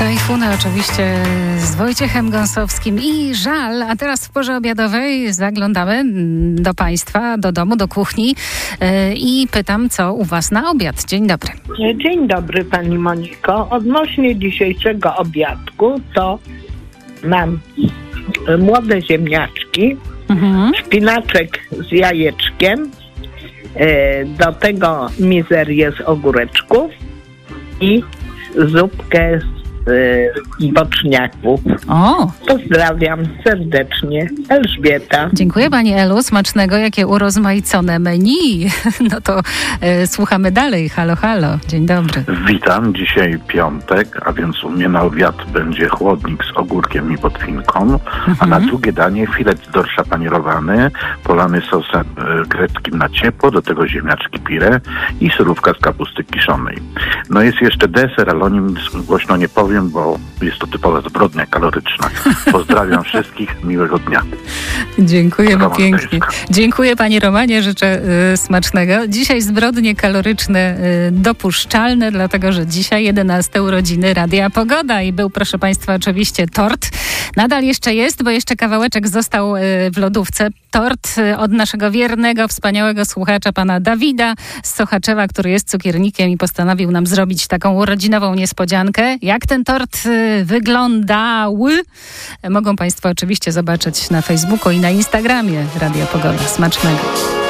Tajfuny oczywiście z Wojciechem Gąsowskim i Żal. A teraz w porze obiadowej zaglądamy do Państwa, do domu, do kuchni i pytam, co u Was na obiad. Dzień dobry. Dzień dobry Pani Moniko. Odnośnie dzisiejszego obiadku to mam młode ziemniaczki, szpinaczek z jajeczkiem, do tego mizerię z ogóreczków i zupkę z boczniaków. O! Pozdrawiam serdecznie. Elżbieta. Dziękuję Pani Elu. Smacznego, jakie urozmaicone menu. No to słuchamy dalej. Halo, halo. Dzień dobry. Witam. Dzisiaj piątek, a więc u mnie na obiad będzie chłodnik z ogórkiem i botwinką, a na drugie danie filet z dorsza panierowany, polany sosem greckim na ciepło, do tego ziemniaczki pire i surówka z kapusty kiszonej. No jest jeszcze deser, ale o nim głośno nie powiem, bo jest to typowa zbrodnia kaloryczna. Pozdrawiam wszystkich, miłego dnia. Dziękujemy pięknie. Dziękuję Panie Romanie, życzę smacznego. Dzisiaj zbrodnie kaloryczne dopuszczalne, dlatego że dzisiaj 11 urodziny Radia Pogoda i był, proszę Państwa, oczywiście tort. Nadal jeszcze jest, bo jeszcze kawałeczek został w lodówce. Tort od naszego wiernego, wspaniałego słuchacza, pana Dawida z Sochaczewa, który jest cukiernikiem i postanowił nam zrobić taką urodzinową niespodziankę. Jak ten tort wyglądał? Mogą Państwo oczywiście zobaczyć na Facebooku i na Instagramie Radia Pogoda. Smacznego.